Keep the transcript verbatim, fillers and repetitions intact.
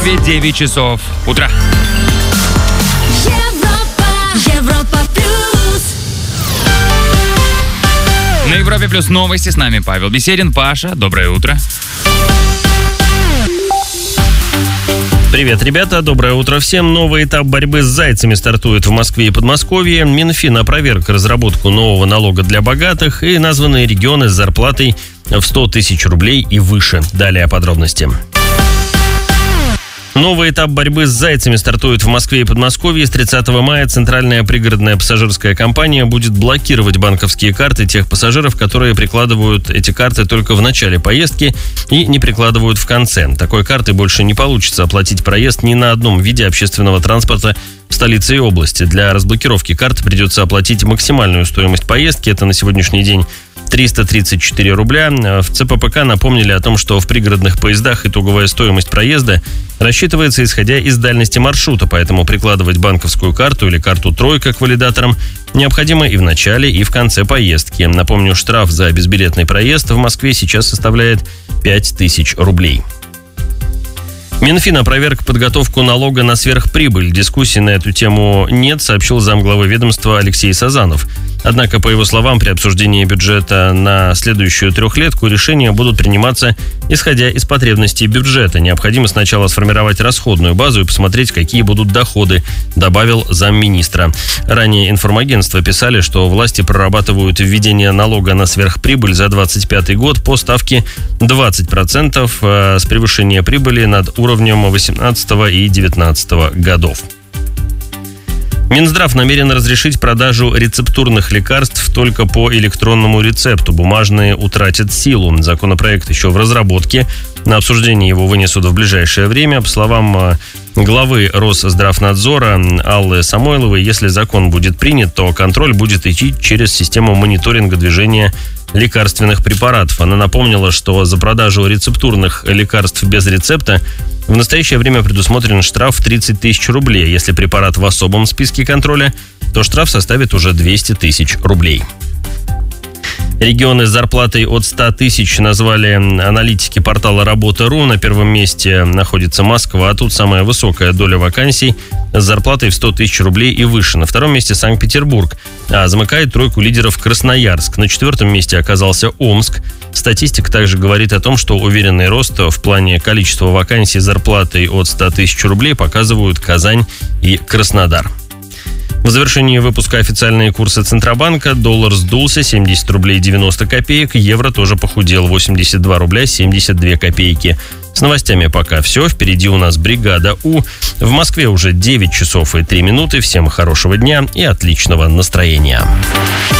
Москве девять часов утра. Европа, Европа плюс. На Европе плюс новости. С нами Павел Беседин. Паша, доброе утро. Привет, ребята, доброе утро всем. Новый этап борьбы с зайцами стартует в Москве и Подмосковье. Минфин опроверг разработку нового налога для богатых и названные регионы с зарплатой в сто тысяч рублей и выше. Далее подробности. Новый этап борьбы с зайцами стартует в Москве и Подмосковье. С тридцатого мая Центральная пригородная пассажирская компания будет блокировать банковские карты тех пассажиров, которые прикладывают эти карты только в начале поездки и не прикладывают в конце. Такой картой больше не получится оплатить проезд ни на одном виде общественного транспорта в столице и области. Для разблокировки карты придется оплатить максимальную стоимость поездки. Это на сегодняшний день триста тридцать четыре рубля. В ЦППК напомнили о том, что в пригородных поездах итоговая стоимость проезда рассчитывается исходя из дальности маршрута, поэтому прикладывать банковскую карту или карту «Тройка» к валидаторам необходимо и в начале, и в конце поездки. Напомню, штраф за безбилетный проезд в Москве сейчас составляет пять тысяч рублей. Минфин опроверг подготовку налога на сверхприбыль. Дискуссий на эту тему нет, сообщил замглавы ведомства Алексей Сазанов. Однако, по его словам, при обсуждении бюджета на следующую трехлетку решения будут приниматься, исходя из потребностей бюджета. Необходимо сначала сформировать расходную базу и посмотреть, какие будут доходы, добавил замминистра. Ранее информагентства писали, что власти прорабатывают введение налога на сверхприбыль за двадцать пятый год по ставке двадцать процентов с превышения прибыли над уровнем восемнадцатого и девятнадцатого годов. Минздрав намерен разрешить продажу рецептурных лекарств только по электронному рецепту. Бумажные утратят силу. Законопроект еще в разработке. На обсуждение его вынесут в ближайшее время. По словам главы Росздравнадзора Аллы Самойловой, если закон будет принят, то контроль будет идти через систему мониторинга движения лекарственных препаратов. Она напомнила, что за продажу рецептурных лекарств без рецепта в настоящее время предусмотрен штраф в тридцать тысяч рублей. Если препарат в особом списке контроля, то штраф составит уже двести тысяч рублей. Регионы с зарплатой от ста тысяч назвали аналитики портала Работа.ру. На первом месте находится Москва. Тут самая высокая доля вакансий с зарплатой в сто тысяч рублей и выше. На втором месте Санкт-Петербург. А замыкает тройку лидеров Красноярск. На четвертом месте оказался Омск. Статистика также говорит о том, что уверенный рост в плане количества вакансий с зарплатой от ста тысяч рублей показывают Казань и Краснодар. В завершении выпуска официальные курсы Центробанка. Доллар сдулся семьдесят рублей девяносто копеек. Евро тоже похудел восемьдесят два рубля семьдесят две копейки. С новостями пока все. Впереди у нас бригада У. В Москве уже девять часов и три минуты. Всем хорошего дня и отличного настроения.